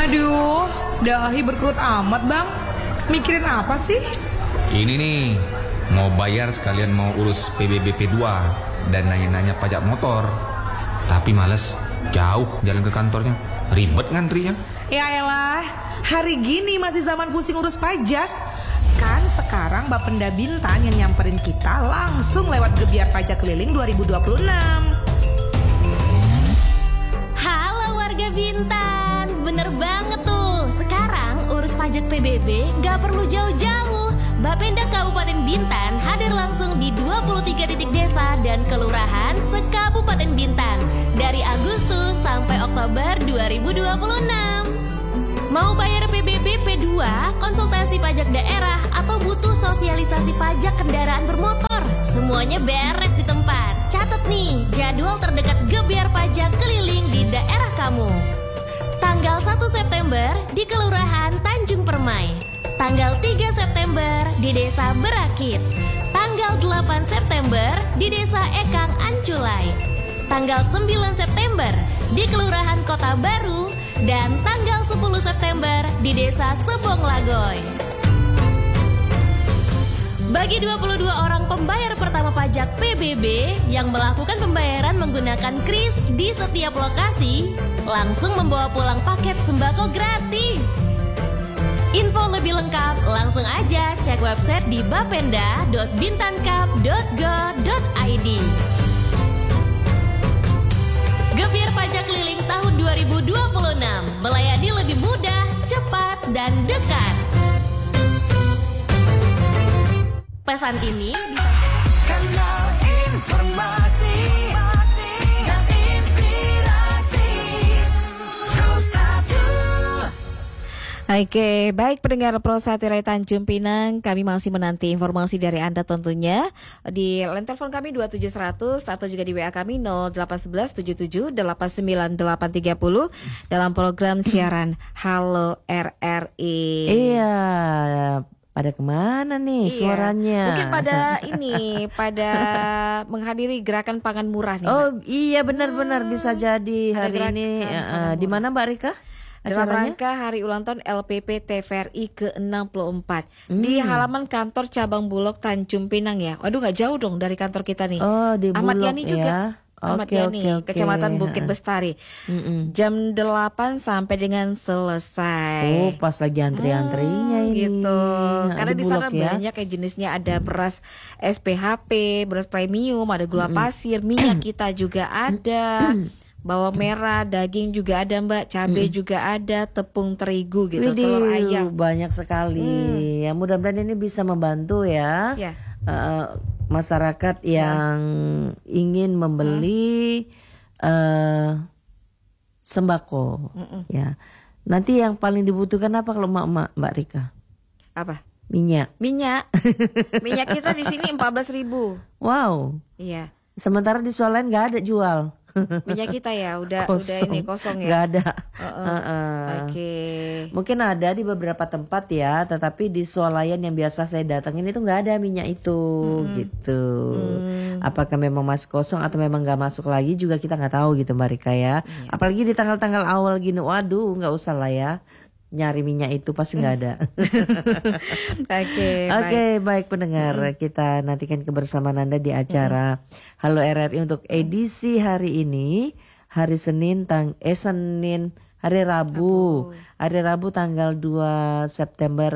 Aduh, dahi berkerut amat bang. Mikirin apa sih? Ini nih, mau bayar sekalian mau urus PBBP 2 dan nanya-nanya pajak motor. Tapi males, jauh jalan ke kantornya, ribet ngantrinya. Ya elah, hari gini masih zaman pusing urus pajak. Kan sekarang Bapenda Bintan yang nyamperin kita langsung lewat Gebiar Pajak Keliling 2026. Halo warga Bintan, bener banget tuh. Sekarang urus pajak PBB gak perlu jauh-jauh. Bapenda Kabupaten Bintan hadir langsung di 23 titik desa dan kelurahan se-Kabupaten Bintan dari Agustus sampai Oktober 2026. Mau bayar PBB P2, konsultasi pajak daerah, atau butuh sosialisasi pajak kendaraan bermotor, semuanya beres di tempat. Catat nih, jadwal terdekat Gebiar Pajak Keliling di daerah kamu. Tanggal 1 September di Kelurahan Tanjung Permai. Tanggal 3 September di Desa Berakit. Tanggal 8 September di Desa Ekang Anculai. Tanggal 9 September di Kelurahan Kota Baru. Dan tanggal 10 September di Desa Sebong Lagoy. Bagi 22 orang pembayar pertama pajak PBB yang melakukan pembayaran menggunakan kris di setiap lokasi, langsung membawa pulang paket sembako gratis. Info lebih lengkap langsung aja cek website di bapenda.bintankap.go.id. Gebiar Pajak Keliling tahun 2026 melayani lebih mudah, cepat, dan dekat. Pesan ini bisa Kanal informasi dan inspirasi Pro 1. Oke, baik pendengar Pro 1 Radio Tanjung Pinang, kami masih menanti informasi dari Anda tentunya di line telepon kami 27100 atau juga di WA kami 0811 77 89830 dalam program siaran Halo RRI. Iya, pada kemana nih suaranya? Mungkin pada menghadiri gerakan pangan murah nih. Oh iya benar-benar bisa jadi hari ini. Di mana Mbak Rika? Dalam rangka hari ulang tahun LPP TVRI ke-64 di halaman kantor cabang Bulog Tanjung Pinang ya. Waduh nggak jauh dong dari kantor kita nih. Oh di Bulog Ahmad Yani juga. ya. Ahmad Yani, Kecamatan Bukit Bestari. Jam 8 sampai dengan selesai. Oh pas lagi antri-antrinya ini. Gitu. Karena di sana Bulog ya. banyak kayak jenisnya, ada beras SPHP, beras premium, ada gula pasir, minyak kita juga ada. Bawang merah, daging juga ada Mbak, cabai juga ada, tepung terigu gitu, Widih, telur ayam. banyak sekali. Ya mudah-mudahan ini bisa membantu ya. Masyarakat yang ingin membeli sembako. Ya. Nanti yang paling dibutuhkan apa kalau Mbak Rika? Apa? Minyak. Minyak kita di sini 14.000. Wow. Iya. Sementara di Swalayan nggak ada jual. Minyak kita ya udah ini kosong ya. Nggak ada. Oke. Mungkin ada di beberapa tempat ya, tetapi di Swalayan yang biasa saya datangin itu nggak ada minyak itu, gitu. Apakah memang masih kosong atau memang nggak masuk lagi juga kita nggak tahu gitu Mbak Rika ya. Apalagi di tanggal-tanggal awal gini, waduh nggak usah lah ya. Nyari minyak itu pasti nggak ada. Oke, baik pendengar, kita nantikan kebersamaan Anda di acara Halo RRI untuk edisi hari ini, hari Rabu tanggal 2 September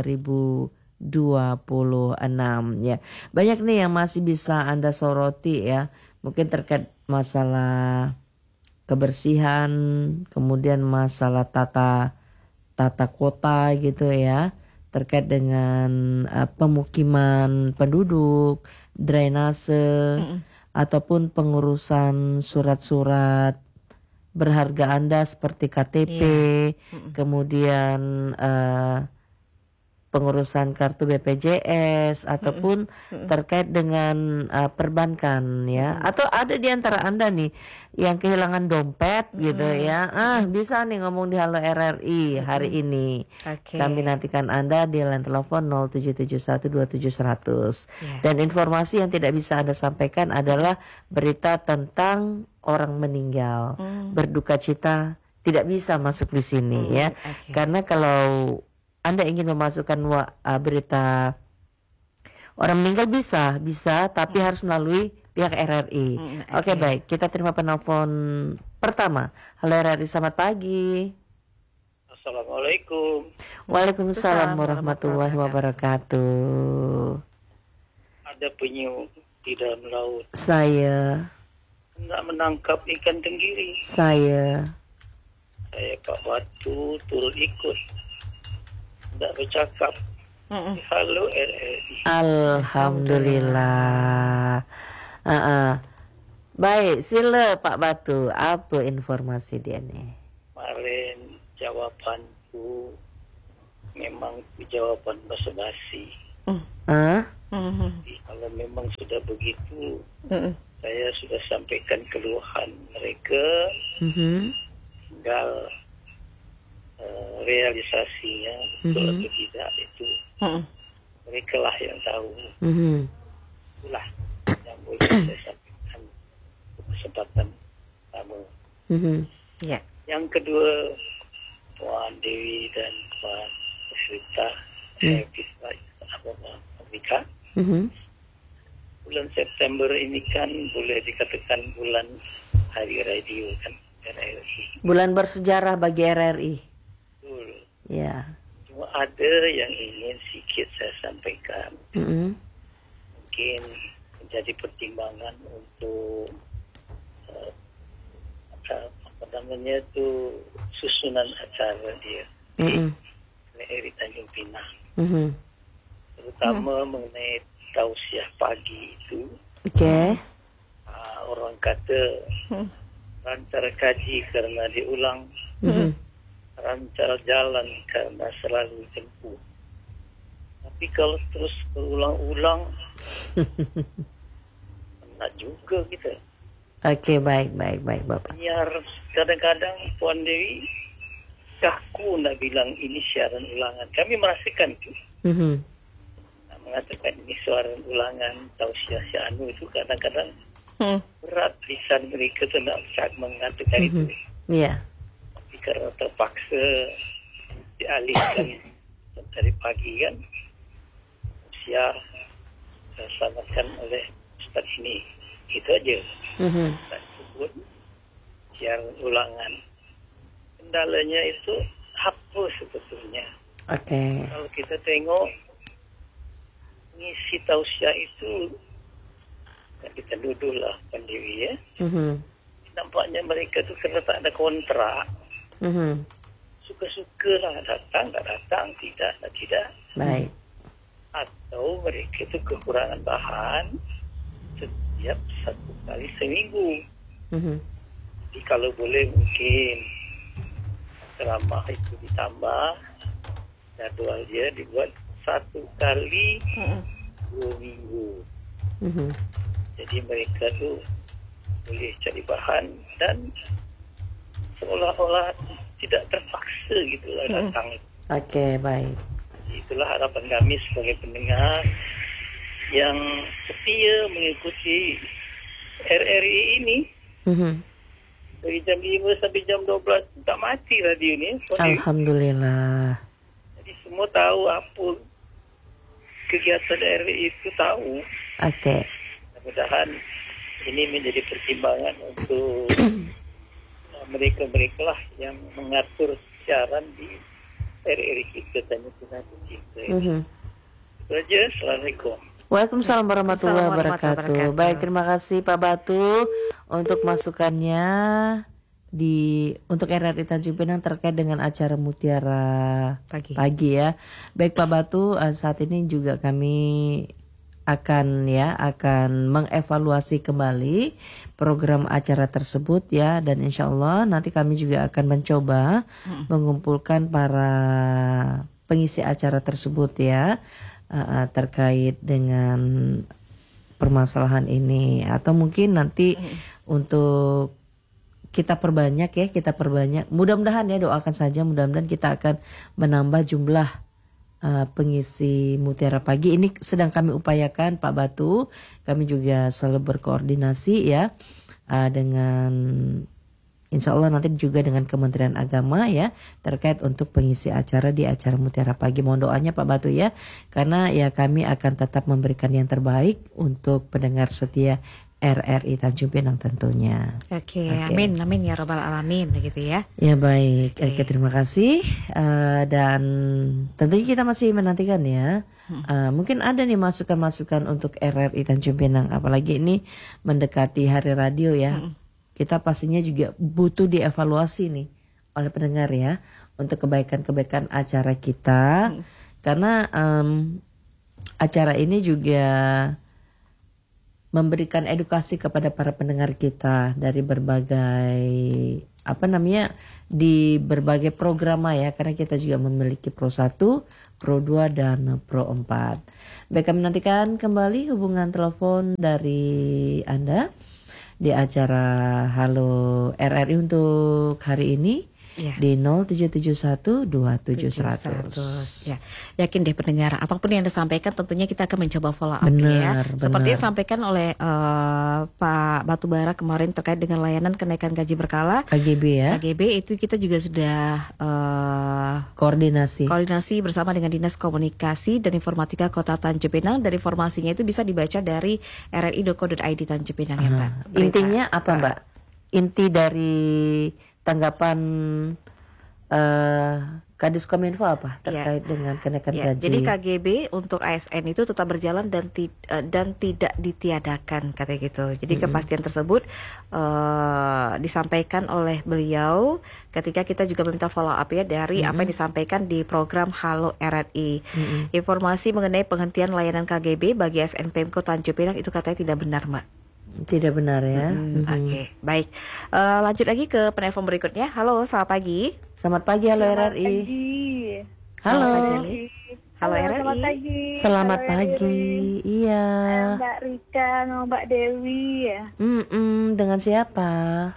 2026 ya. Banyak nih yang masih bisa Anda soroti ya, mungkin terkait masalah kebersihan, kemudian masalah tata kota gitu ya, terkait dengan pemukiman penduduk, drainase, ataupun pengurusan surat-surat berharga Anda seperti KTP, kemudian pengurusan kartu BPJS ataupun terkait dengan perbankan ya, atau ada di antara Anda nih yang kehilangan dompet gitu ya, bisa nih ngomong di Halo RRI hari ini. Kami nantikan Anda di line telepon 07712700. Dan informasi yang tidak bisa Anda sampaikan adalah berita tentang orang meninggal, berduka cita tidak bisa masuk di sini ya. oke. Karena kalau Anda ingin memasukkan berita orang meninggal bisa, tapi harus melalui pihak RRI. Oke, baik. Kita terima penelpon pertama. Halo RRI, selamat pagi. Assalamualaikum. Waalaikumsalam warahmatullahi wabarakatuh. Ada penyu di dalam laut Saya hendak menangkap ikan tenggiri. Saya Pak Batu turut ikut. Hendak bercakap. Halo RRI. Alhamdulillah. Baik, sila Pak Batu. Apa informasi dia nih? Kemarin jawabanku memang jawaban basa-basi. Jadi kalau memang sudah begitu, saya sudah sampaikan keluhan mereka. Tinggal realisasinya betul atau tidak itu mereka lah yang tahu. Itulah yang boleh saya sampaikan kesempatan pertama. Ya. Yang kedua, Puan Dewi dan Puan Srita Amerika. Bulan September ini kan boleh dikatakan bulan hari radio kan, RRI. Bulan bersejarah bagi RRI. Betul. Ya. Cuma ada yang ingin sedikit saya sampaikan. Mungkin menjadi pertimbangan untuk apa namanya itu susunan acara dia di RRI Tanjung Pinang. Terutama mengenai tausiah pagi itu. Oke. Orang kata rancar kaji karena diulang, rancar jalan karena selalu tempuh. Tapi kalau terus berulang-ulang, enak juga kita. Oke, baik Bapak. Biar kadang-kadang Puan Dewi kaku nak bilang ini siaran ulangan. Kami merasakan itu. Mengatakan ini siaran ulangan tausiah si Anu itu kadang-kadang berat lisan mereka tu nak mengatakan itu. Iya. Tapi karena terpaksa dialihkan dari pagi kan, siar diselamatkan oleh Ustaz ini. Itu aja. Tak sebut siaran ulangan. Kendalanya itu apa sebetulnya? Oke. Kalau kita tengok ngisi tausiah itu, kita duduklah pendiri ya. Nampaknya mereka tu kerana tak ada kontrak, suka-suka lah datang, tak datang, tidak. Baik. Atau mereka tu kekurangan bahan setiap 1 kali seminggu. Jadi kalau boleh mungkin ceramah itu ditambah, jadwal dia dibuat 1 kali 2 minggu. Jadi mereka tu boleh cari bahan dan seolah-olah tidak terpaksa gitulah datang. Oke, baik. Itulah harapan kami sebagai pendengar yang setia mengikuti RRI ini. Dari jam 5 sampai jam 12 tak mati radio ni. Alhamdulillah. Jadi semua tahu apa kegiatan RRI itu tahu. Oke. Mudah-mudahan ini menjadi pertimbangan untuk mereka-mereka lah yang mengatur siaran di RRI kita Tanjung Pinang kita ini. Itu aja. Assalamualaikum. Waalaikumsalam warahmatullahi wabarakatuh. Baik, terima kasih Pak Batu untuk masukannya untuk RRI Tanjung Pinang terkait dengan acara Mutiara Pagi ya. Baik Pak Batu, saat ini juga kami akan mengevaluasi kembali program acara tersebut ya, dan insya Allah nanti kami juga akan mencoba mengumpulkan para pengisi acara tersebut ya, terkait dengan permasalahan ini, atau mungkin nanti untuk kita perbanyak. Mudah-mudahan ya, doakan saja mudah-mudahan kita akan menambah jumlah pengisi Mutiara Pagi. Ini sedang kami upayakan Pak Batu. Kami juga selalu berkoordinasi ya dengan Insya Allah nanti juga dengan Kementerian Agama ya terkait untuk pengisi acara di acara Mutiara Pagi. Mohon doanya Pak Batu ya, karena ya kami akan tetap memberikan yang terbaik untuk pendengar setia RRI Tanjung Pinang tentunya. Oke, amin ya robbal alamin begitu ya. Ya baik, oke, terima kasih. Dan tentunya kita masih menantikan ya. Mungkin ada nih masukan-masukan untuk RRI Tanjung Pinang, apalagi ini mendekati Hari Radio ya. Kita pastinya juga butuh dievaluasi nih oleh pendengar ya untuk kebaikan-kebaikan acara kita, karena acara ini juga memberikan edukasi kepada para pendengar kita dari berbagai di berbagai program ya, karena kita juga memiliki Pro 1, Pro 2 dan Pro 4. Baik, kami nantikan kembali hubungan telepon dari Anda di acara Halo RRI untuk hari ini. Ya. Di 07712700. Ya, yakin deh pendengar, apapun yang disampaikan tentunya kita akan mencoba follow up benar, ya. Seperti yang disampaikan oleh Pak Batubara kemarin terkait dengan layanan kenaikan gaji berkala KGB ya. KGB itu kita juga sudah koordinasi bersama dengan Dinas Komunikasi dan Informatika Kota Tanjung Pinang, dan informasinya itu bisa dibaca dari rri.co.id Tanjung Pinang ya Pak. Intinya apa Mbak? Inti dari tanggapan Kadis Kominfo apa terkait dengan kenaikan gaji? Jadi KGB untuk ASN itu tetap berjalan dan tidak ditiadakan katanya gitu. Jadi kepastian tersebut disampaikan oleh beliau ketika kita juga meminta follow up ya dari apa yang disampaikan di program Halo RRI. Informasi mengenai penghentian layanan KGB bagi ASN Pemko Tanjung Pinang itu katanya tidak benar, Mbak. Tidak benar ya. Oke, baik. Lanjut lagi ke penelpon berikutnya. Halo, selamat pagi. Selamat pagi, Halo RRI. Halo. Halo RRI. Selamat pagi. Selamat pagi. Iya. Mbak Rika sama Mbak Dewi ya. Dengan siapa?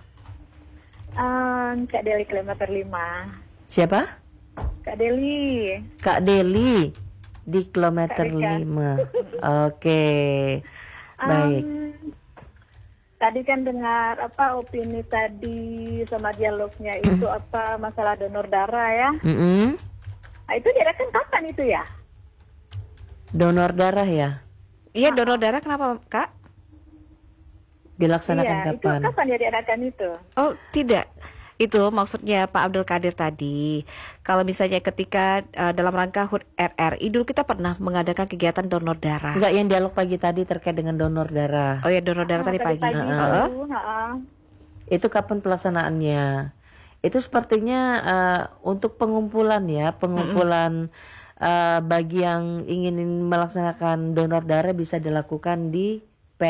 Kak Deli kilometer 5. Siapa? Kak Deli. Kak Deli di kilometer 5. Oke. Baik. Tadi kan dengar opini tadi sama dialognya itu masalah donor darah ya. Nah, itu diadakan kapan itu ya? Donor darah ya? Iya, donor darah kenapa Kak? Dilaksanakan kapan? Itu kapan ya diadakan itu? Oh tidak, itu maksudnya Pak Abdul Qadir tadi. Kalau misalnya ketika dalam rangka HUT RRI dulu kita pernah mengadakan kegiatan donor darah. Enggak, yang dialog pagi tadi terkait dengan donor darah. Oh ya, donor darah tadi pagi. Itu kapan pelaksanaannya? Itu sepertinya untuk pengumpulan bagi yang ingin melaksanakan donor darah bisa dilakukan di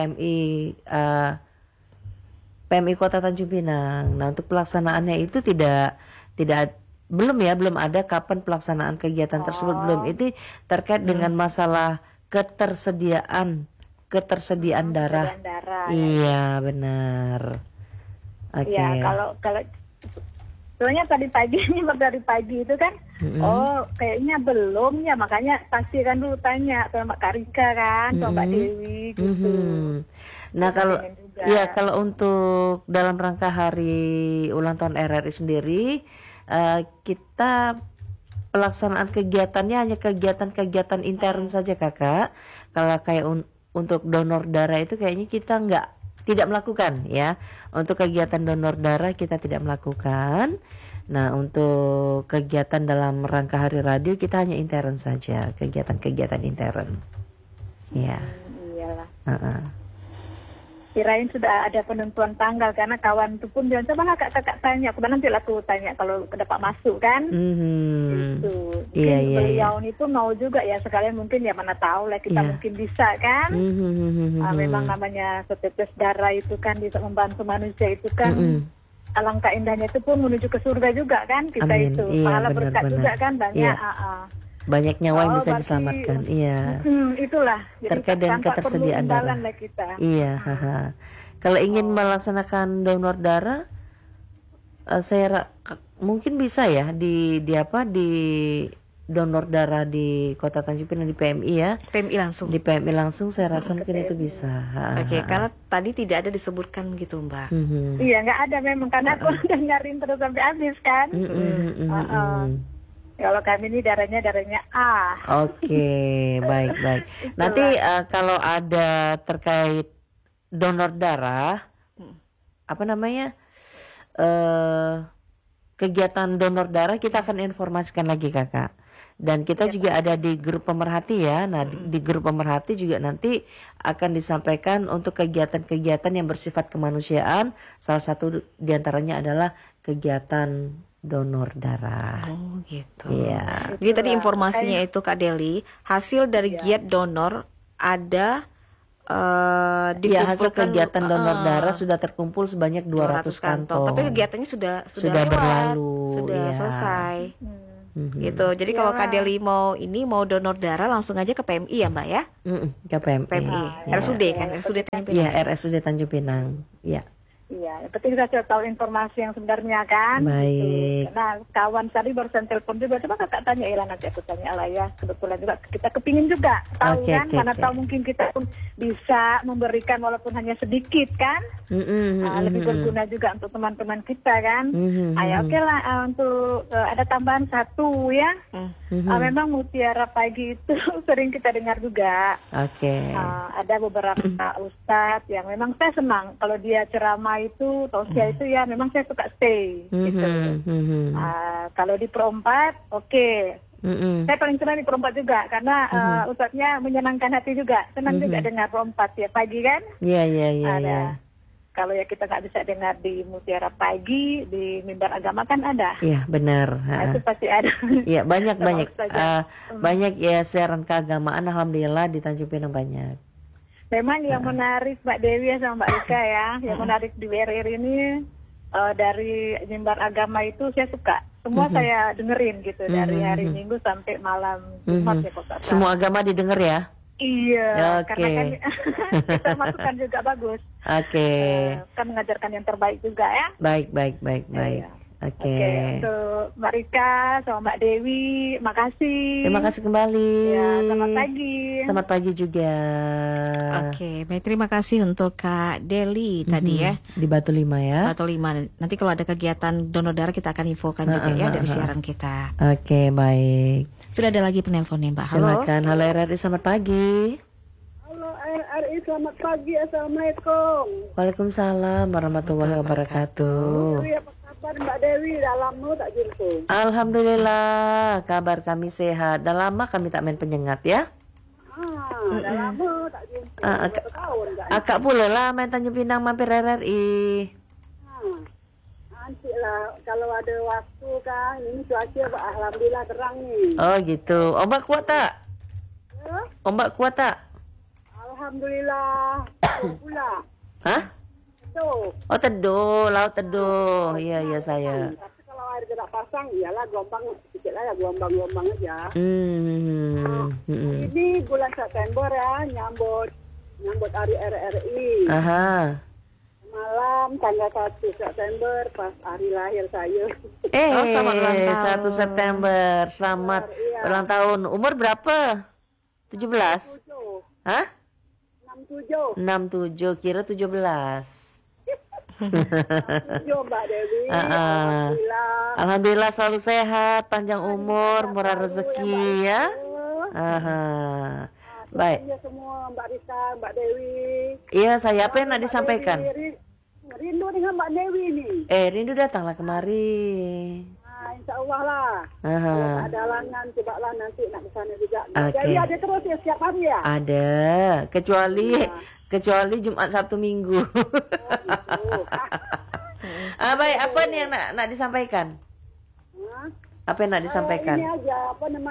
PMI Kota Tanjung Pinang. Nah, untuk pelaksanaannya itu belum ada kapan pelaksanaan kegiatan tersebut, belum. Itu terkait dengan masalah ketersediaan darah. Iya, benar. Oke. Ya, kalau soalnya tadi pagi itu kan, kayaknya belum ya, makanya pasti kan dulu tanya sama Mbak Karika kan, sama Mbak Dewi gitu. Nah, kalau untuk dalam rangka hari ulang tahun RRI sendiri, kita pelaksanaan kegiatannya hanya kegiatan-kegiatan intern saja Kakak. Kalau kayak untuk donor darah itu kayaknya kita tidak melakukan ya. Untuk kegiatan donor darah kita tidak melakukan. Nah, untuk kegiatan dalam rangka hari radio kita hanya intern saja, kegiatan-kegiatan intern. Ya. Iyalah. Kirain sudah ada penentuan tanggal, karena kawan itu pun bilang coba kakak tanya, aku nanti aku tanya kalau dapat masuk kan. Gitu. Beliau itu mau juga ya, sekalian mungkin ya, mana tahu lah kita mungkin bisa kan. Memang namanya setetes darah itu kan bisa membantu manusia itu kan. Alangkah indahnya itu pun menuju ke surga juga kan kita. Amin. Itu pahala berkat juga kan banyak. Banyak nyawa yang bisa diselamatkan. Iya. Itulah. Jadi terkait dengan ketersediaan darah. Kita. Iya. Kalau ingin melaksanakan donor darah, saya mungkin bisa ya di donor darah di Kota Tanjung Pinang di PMI ya. PMI langsung. Di PMI langsung saya rasa mungkin itu bisa. Oke, karena tadi tidak ada disebutkan gitu Mbak. Iya, nggak ada memang karena aku udah nyariin terus sampai habis kan. Kalau kami ini darahnya A. Oke, baik. Nanti kalau ada terkait donor darah, apa namanya, kegiatan donor darah kita akan informasikan lagi kakak. Dan kita juga ada di grup pemerhati ya. Nah di grup pemerhati juga nanti akan disampaikan untuk kegiatan-kegiatan yang bersifat kemanusiaan. Salah satu diantaranya adalah kegiatan donor darah. Oh gitu. Iya. Jadi tadi informasinya itu Kak Deli, hasil dari giat donor ada ya, hasil kegiatan donor darah sudah terkumpul sebanyak 200 kantong. Tapi kegiatannya sudah lewat, berlalu, sudah ya. Selesai. Gitu. Jadi kalau Kak Deli mau donor darah langsung aja ke PMI ya Mbak ya? Ke PMI. RSUD kan? RSUD Tanjung Pinang. Iya, RSUD Tanjung Pinang. Iya. Iya, yang penting saya tahu informasi yang sebenarnya kan. Baik. Nah, kawan tadi barusan telepon juga, coba kakak tanya Ira, nanti aku tanya lah ya. Kebetulan juga kita kepingin juga tahu mana tahu mungkin kita pun bisa memberikan walaupun hanya sedikit kan. Lebih berguna juga untuk teman-teman kita kan. Ayo oke lah untuk ada tambahan satu ya. Memang mutiara pagi itu sering kita dengar juga. Ada beberapa ustadz yang memang saya senang kalau dia ceramah itu tausiah itu ya memang saya suka stay gitu. Kalau di Pro 4 saya paling senang di Pro 4 juga karena ustadznya menyenangkan hati juga. Senang juga dengar Pro 4 ya pagi kan. Iya. Kalau ya kita nggak bisa dengar di Mutiara Pagi, di Mimbar Agama kan ada. Iya benar. Itu pasti ada. Iya banyak. Banyak ya siaran keagamaan, alhamdulillah di Tanjung Pinang banyak. Memang yang menarik Mbak Dewi sama Mbak Rika ya, yang menarik di WRR ini dari Mimbar Agama itu saya suka. Semua saya dengerin gitu dari hari Minggu sampai malam Jumat ya kok. Semua agama didengar ya? Iya, karena kan kita masukkan juga bagus. Kan mengajarkan yang terbaik juga ya. Baik. Oke, untuk Mbak Rika sama Mbak Dewi, makasih. Terima kasih kembali. Ya, selamat pagi. Selamat pagi juga. Baik, terima kasih untuk Kak Deli tadi ya. Di Batu Lima ya. Batu Lima. Nanti kalau ada kegiatan donor darah kita akan infokan juga ya dari siaran kita. Oke, baik. Sudah ada lagi penelponnya Mbak. Halo. Silakan. Halo RRI, selamat pagi. Halo RRI, selamat pagi. Assalamualaikum. Waalaikumsalam warahmatullahi wabarakatuh. Apa kabar Mbak Dewi? Dah lama tak jumpa. Alhamdulillah, kabar kami sehat. Dah lama kami tak main penyengat ya. Dah lama tak jumpa. Tahun tak. Akak pula lah main Tanjung Pinang mampir RRI. Nanti lah kalau ada waktu kan. Ini cuaca alhamdulillah terang ni. Oh gitu. Ombak kuat tak? Ya? Ombak kuat tak? Alhamdulillah. Pula. Hah? Teduh. Oh teduh, laut teduh. Iya saya. Tapi kalau air tidak pasang, iyalah gelombang sedikit lah ya, gelombang aja. Ini bulan September ya, nyambut hari RRI. Malam tanggal 1 September pas hari lahir saya. Selamat ulang tahun. 1 September. Selamat ulang tahun. Umur berapa? 17. Hah? 67. Kira 17. Mbak Dewi. Alhamdulillah selalu sehat, panjang umur, murah rezeki ya. Baik. Semua Mbak Rika, Mbak Dewi. Iya, saya apa yang nak disampaikan? Rindu dengan Mbak Dewi nih. Rindu datanglah kemari. Insya Allah lah. Kalau ada halangan, coba lah nanti nak ke sana juga. Jadi ada terus ya setiap hari ya? Ada, kecuali Jumat Sabtu Minggu. Baik, apa nih yang nak disampaikan? Apa yang nak disampaikan? Ini aja,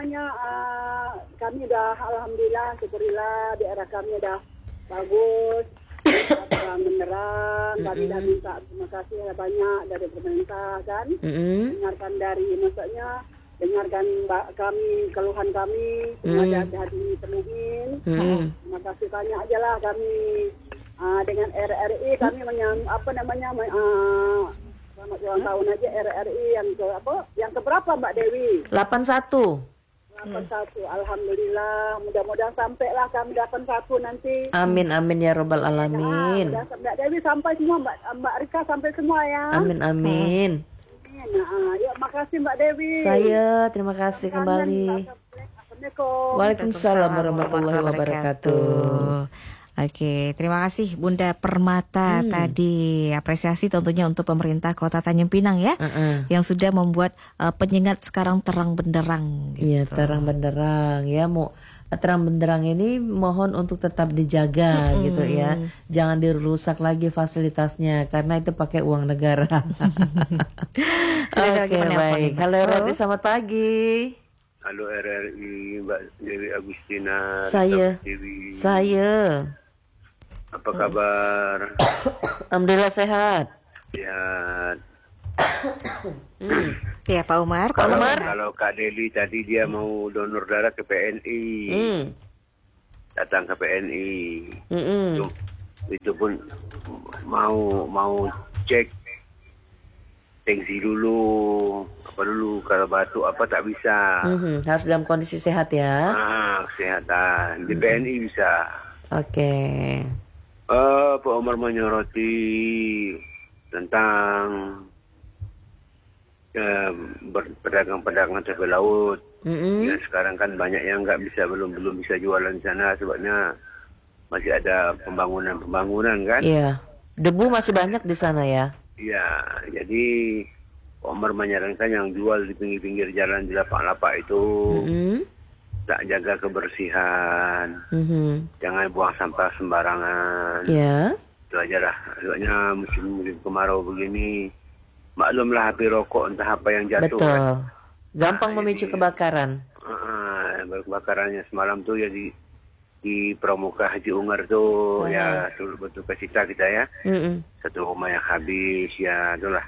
kami udah alhamdulillah, syukurillah, daerah kami udah bagus. Terang benerang, kami dah minta terima kasih banyak dari pemerintah kan. Dengarkan dengarkan kami, keluhan kami, semua dah ditemuin. Terima kasih banyak aja lah kami dengan RRI kami selamat ulang tahun aja RRI yang keberapa Mbak Dewi? 81. 81. Alhamdulillah, mudah-mudahan sampailah kami 81 nanti. Amin amin ya robbal alamin. Ya, Mbak Dewi sampai semua, Mbak Rika sampai semua ya. Amin amin. Ya, makasih Mbak Dewi. Saya terima kasih kembali. Assalamualaikum. Waalaikumsalam warahmatullahi wabarakatuh. Oke, terima kasih Bunda Permata tadi. Apresiasi tentunya untuk pemerintah Kota Tanjung Pinang ya, yang sudah membuat penyengat sekarang terang benderang. Iya, terang benderang ya. Mau terang benderang ini mohon untuk tetap dijaga gitu ya. Jangan dirusak lagi fasilitasnya karena itu pakai uang negara. Oke, baik. Halo RRI, selamat pagi. Halo RRI, Mbak Dewi Agustina. Saya. Apa kabar? Alhamdulillah sehat. Sehat. Ya Pak Umar. Kalau Kak Deli tadi dia mau donor darah ke PNI, datang ke PNI, itu pun mau cek tensi dulu, apa dulu, kalau batuk apa tak bisa. Harus dalam kondisi sehat ya. Kesehatan di PNI bisa. Oke. Pak Umar menyoroti tentang pedagang-pedagang tepi laut. Ya, sekarang kan banyak yang belum bisa jualan di sana sebabnya masih ada pembangunan kan. Iya. Debu masih banyak di sana ya. Iya, jadi Pak Umar menyarankan yang jual di pinggir-pinggir jalan di lapak-lapak itu tak jaga kebersihan, jangan buang sampah sembarangan. Ya. Itu aja lah. Soalnya musim kemarau begini, maklumlah api rokok entah apa yang jatuh. Betul. Gampang memicu kebakaran. Kebakarannya semalam tuh ya di Pramuka Haji Ungar tuh ya betul cita kita ya. Satu rumah yang habis ya, itulah.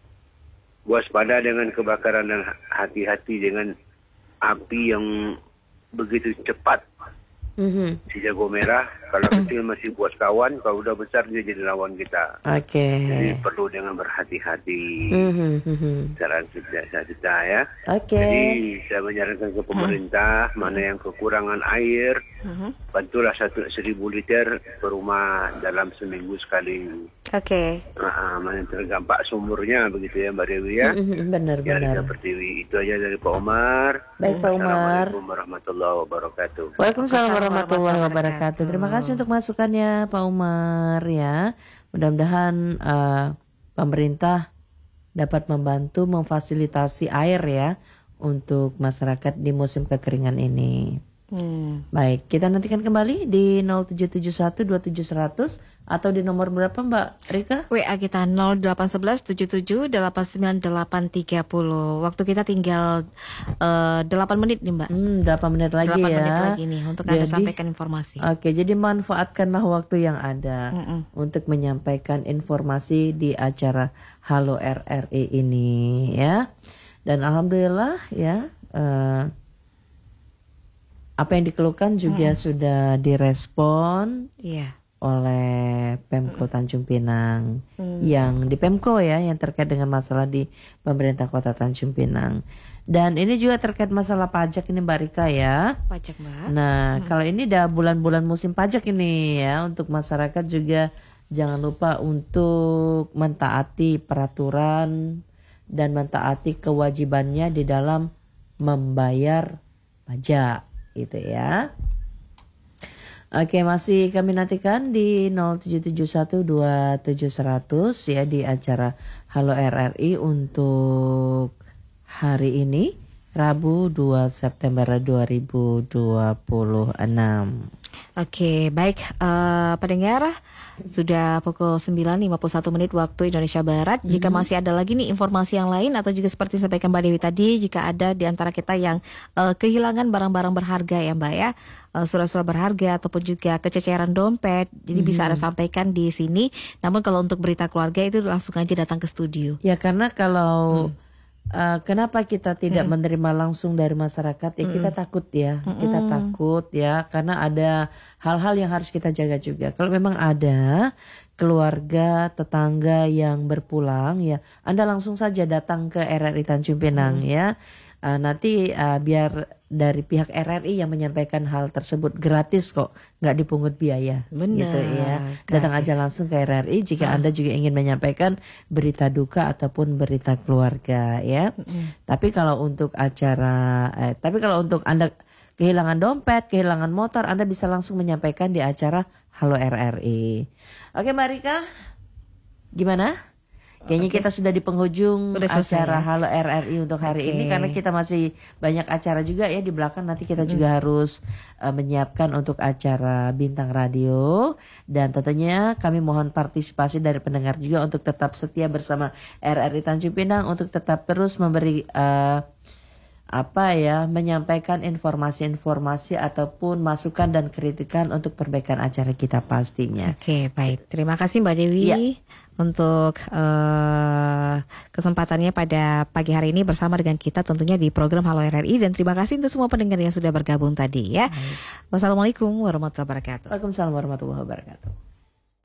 Waspada dengan kebakaran dan hati-hati dengan api yang begitu cepat. Si jago merah kalau kecil masih buat kawan, kalau udah besar dia jadi lawan kita. Jadi perlu dengan berhati-hati. Saran kita ya. Jadi saya menyarankan ke pemerintah mana yang kekurangan air, bantulah 1.000 liter per rumah dalam seminggu sekali. Mana yang terdampak sumurnya begitu ya Mbak Dewi ya. Benar. Seperti itu aja dari Pak Umar. Baik Pak Umar. Assalamualaikum warahmatullahi wabarakatuh. Waalaikumsalam warahmatullahi wabarakatuh. Terima kasih untuk masukannya Pak Umar ya. Mudah-mudahan pemerintah dapat membantu memfasilitasi air ya untuk masyarakat di musim kekeringan ini. Baik, kita nantikan kembali di 0771 2700 atau di nomor berapa Mbak Rika? WA kita 0811 77 89830. Waktu kita tinggal 8 menit nih Mbak. 8 menit lagi 8 ya. menit lagi nih untuk Anda sampaikan informasi. Oke, jadi manfaatkanlah waktu yang ada untuk menyampaikan informasi di acara Halo RRI ini ya. Dan alhamdulillah ya, apa yang dikeluhkan juga sudah direspon oleh Pemko Tanjung Pinang, yang di Pemko ya, yang terkait dengan masalah di pemerintah Kota Tanjung Pinang. Dan ini juga terkait masalah pajak ini Mbak Rika ya. Pajak Mbak. Nah kalau ini udah bulan-bulan musim pajak ini ya, untuk masyarakat juga jangan lupa untuk mentaati peraturan dan mentaati kewajibannya di dalam membayar pajak gitu ya. Oke, masih kami nantikan di 0771 2700 ya di acara Halo RRI untuk hari ini Rabu 2 September 2026. Oke, baik pendengar, sudah pukul 9.51 menit waktu Indonesia Barat. Jika masih ada lagi nih informasi yang lain atau juga seperti sampaikan Mbak Dewi tadi, jika ada di antara kita yang kehilangan barang-barang berharga ya Mbak ya, surat-surat berharga ataupun juga kececeran dompet, jadi bisa Anda sampaikan di sini. Namun kalau untuk berita keluarga itu langsung aja datang ke studio. Ya karena kalau kenapa kita tidak menerima langsung dari masyarakat ya, kita takut ya, kita takut ya, karena ada hal-hal yang harus kita jaga juga. Kalau memang ada, keluarga, tetangga yang berpulang ya, Anda langsung saja datang ke RRI Tanjung Pinang ya. Nanti biar dari pihak RRI yang menyampaikan hal tersebut gratis kok, nggak dipungut biaya. Benar, gitu ya. Datang aja langsung ke RRI jika Anda juga ingin menyampaikan berita duka ataupun berita keluarga ya. Tapi kalau untuk Anda kehilangan dompet, kehilangan motor, Anda bisa langsung menyampaikan di acara Halo RRI. Oke Mbak Rika, gimana? Kayaknya kita sudah di penghujung acara Halo RRI untuk hari ini, karena kita masih banyak acara juga ya di belakang. Nanti kita juga harus menyiapkan untuk acara Bintang Radio, dan tentunya kami mohon partisipasi dari pendengar juga untuk tetap setia bersama RRI Tanjung Pinang, untuk tetap terus memberi menyampaikan informasi-informasi ataupun masukan dan kritikan untuk perbaikan acara kita pastinya. Oke, baik. Terima kasih Mbak Dewi untuk kesempatannya pada pagi hari ini bersama dengan kita tentunya di program Halo RRI, dan terima kasih untuk semua pendengar yang sudah bergabung tadi ya. Wassalamualaikum warahmatullahi wabarakatuh. Waalaikumsalam warahmatullahi wabarakatuh.